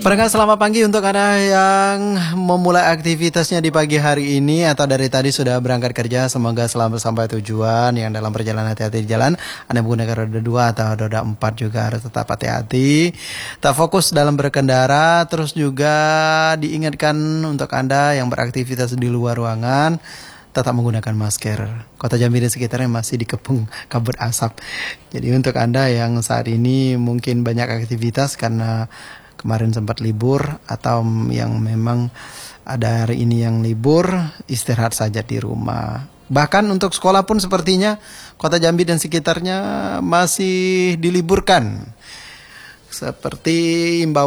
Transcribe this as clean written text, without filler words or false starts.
Pendengar selamat pagi untuk Anda yang memulai aktivitasnya di pagi hari ini atau dari tadi sudah berangkat kerja. Semoga selamat sampai tujuan. Yang dalam perjalanan hati-hati di jalan, Anda menggunakan roda 2 atau roda 4 juga harus tetap hati-hati. Tak fokus dalam berkendara. Terus juga diingatkan untuk Anda yang beraktivitas di luar ruangan, tetap menggunakan masker. Kota Jambi dan sekitarnya masih dikepung kabut asap. Jadi untuk Anda yang saat ini mungkin banyak aktivitas karena kemarin sempat libur atau yang memang ada hari ini yang libur, istirahat saja di rumah. Bahkan untuk sekolah pun sepertinya Kota Jambi dan sekitarnya masih diliburkan. Seperti imbauan